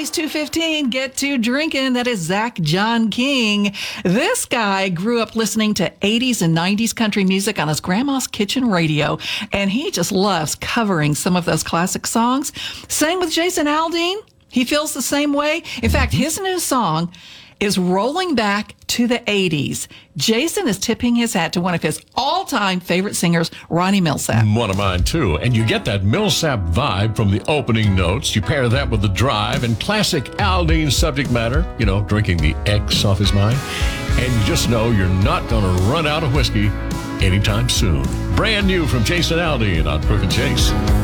Johnny's 215, Get to Drinking. That is Zach John King. This guy grew up listening to 80s and 90s country music on his grandma's kitchen radio, and he just loves covering some of those classic songs. Sang with Jason Aldean. He feels the same way. In fact, his new song is rolling back to the 80s. Jason is tipping his hat to one of his all-time favorite singers, Ronnie Milsap. One of mine, too. And you get that Milsap vibe from the opening notes. You pair that with the drive and classic Aldean subject matter, drinking the X off his mind. And you just know you're not going to run out of whiskey anytime soon. Brand new from Jason Aldean on Crook and Chase.